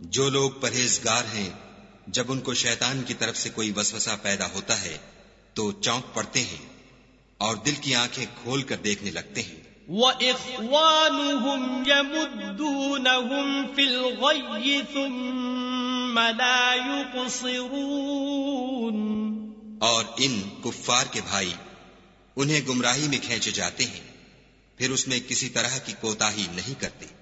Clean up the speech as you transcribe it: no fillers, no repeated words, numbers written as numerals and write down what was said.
जो लोग परहेजगार हैं, जब उनको शैतान की तरफ से कोई वसवसा पैदा होता है तो चौंक पड़ते हैं और दिल की आंखें खोल कर देखने लगते हैं। وَإِخْوَانُهُمْ يَمُدُّونَهُمْ فِي الْغَيِّ ثُمَّ لَا يُقْصِرُونَ। और इन कुफ्फार के भाई उन्हें गुमराही में खींचे जाते हैं, फिर उसमें किसी तरह की कोताही नहीं करते।